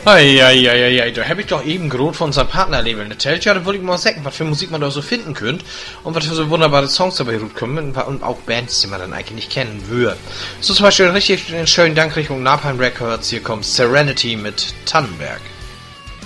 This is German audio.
Eieieiei, da hab ich doch eben gerade von unserem Partnerlabel erzählt. Ja, da wollte ich mal sagen, was für Musik man da so finden könnt und was für so wunderbare Songs dabei rumkommen und auch Bands, die man dann eigentlich nicht kennen würde. So zum Beispiel richtig schönen Dank Richtung Napalm Records. Hier kommt Serenity mit Tannenberg.